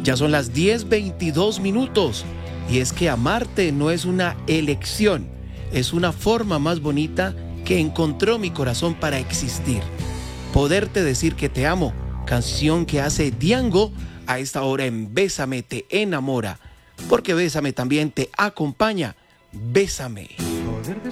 Ya son las 10:22 y es que amarte no es una elección, es una forma más bonita que encontró mi corazón para existir. Poderte decir que te amo, canción que hace Diango a esta hora en Bésame te enamora, porque Bésame también te acompaña. Bésame.